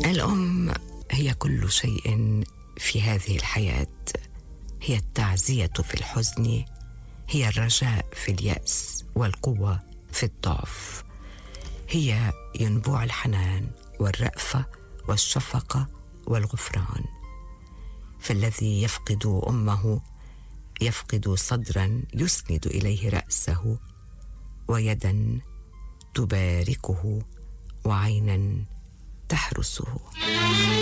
الأم هي كل شيء في هذه الحياة، هي التعزية في الحزن، هي الرجاء في اليأس والقوة في الضعف، هي ينبوع الحنان والرأفة والشفقة والغفران. فالذي يفقد أمه يفقد صدرا يسند إليه رأسه، ويدا تباركه، وعينا تحرسه.